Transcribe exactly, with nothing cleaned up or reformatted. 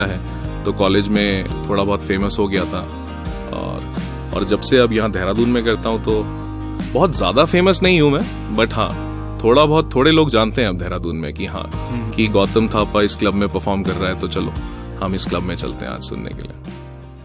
है तो कॉलेज में थोड़ा बहुत फेमस हो गया था, और और जब से अब यहाँ देहरादून में करता हूँ तो बहुत ज़्यादा फेमस नहीं हूँ मैं, बट हाँ थोड़ा बहुत थोड़े लोग जानते हैं अब देहरादून में कि हाँ कि गौतम थापा इस क्लब में परफॉर्म कर रहा है, तो चलो हम इस क्लब में चलते हैं आज सुनने के लिए।